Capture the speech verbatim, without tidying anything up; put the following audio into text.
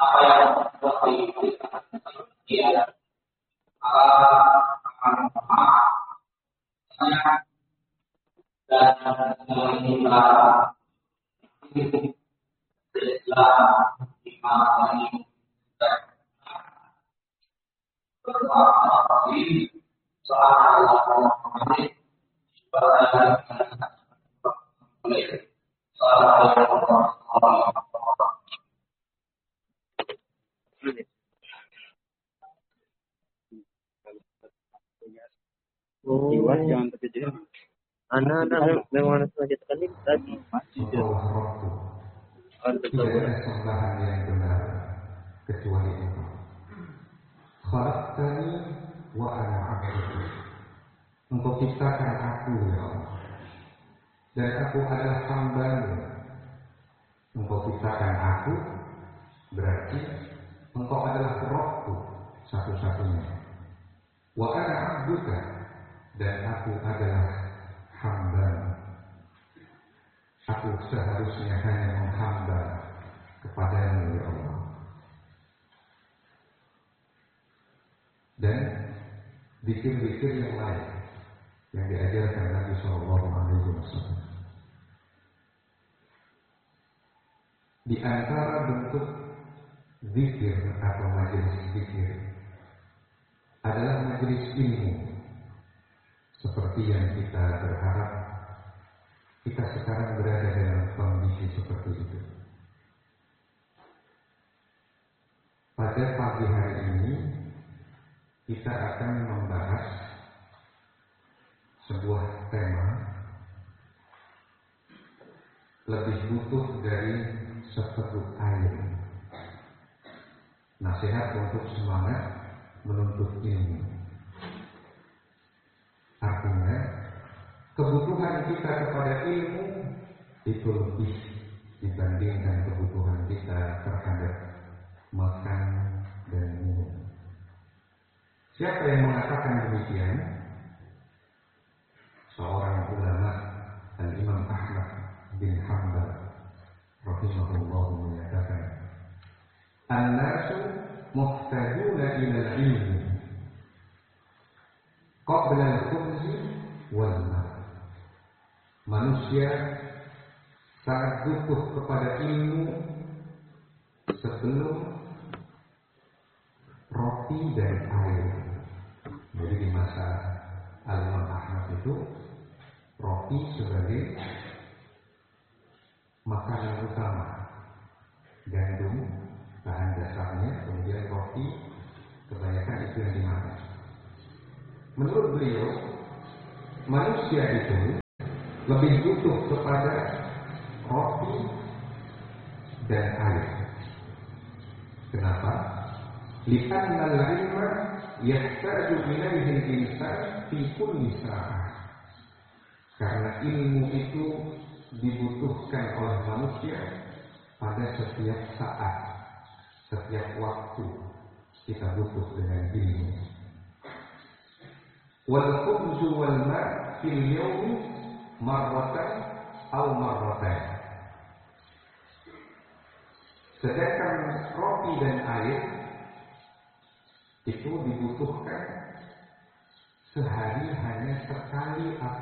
apa yang telah diberikan dia maka akan memahami dan menginginkan Islam dimana dan bermakna soal Allah mengenai supaya boleh soal Allah. Oh, Iwan jangan terkejut. Anak-anak memang harus saja sekali tadi. Tidak ada sembahan yang benar kecuali Allah. Khalaqtani wa ana 'abduka. Engkau ciptakan aku ya Allah, dan aku adalah hamba-Mu. Engkau ciptakan aku, berarti engkau adalah Rabbku satu-satunya. Wa ana 'abduka, dan aku adalah hamba-Mu. Aku seharusnya hanya menghamba kepada-Mu ya Allah. Dan zikir-zikir yang lain yang diajarkan Nabi Shallallahu Alaihi Wasallam. Di antara bentuk zikir atau majelis zikir adalah majelis ilmu, seperti yang kita berharap kita sekarang berada dalam kondisi seperti itu. Pada pagi hari ini kita akan membahas sebuah tema lebih butuh dari seteguk air. Nasihat untuk semangat menuntut ilmu. Artinya, kebutuhan kita kepada ilmu itu lebih dibandingkan kebutuhan kita terhadap makan dan minum. Siapa yang mengatakan demikian? Seorang ulama, Al-Imam Ahmad bin Hanbal rahimahullah menyatakan, An-nasu muhtajuna ila al-ilmi qabla al-khubzi wal ma'. Manusia sangat butuh kepada ilmu sebelum roti dan air. Jadi di masa Al-Imam Ahmad itu roti sebagai makanan utama, gandum bahan dasarnya, kemudian roti kebanyakan itu yang dimakan. Menurut beliau, manusia itu lebih butuh kepada roti dan air. Kenapa? Li'anna al-ilma yahtaju ilaihi al-insan fi kulli sa'ah. Karena ilmu itu dibutuhkan oleh manusia pada setiap saat, setiap waktu kita butuh dengan ilmu. Wal khubzu wal ma' fil yawmi marratan aw marratan. Sedangkan roti dan air itu dibutuhkan sehari hanya sekali atau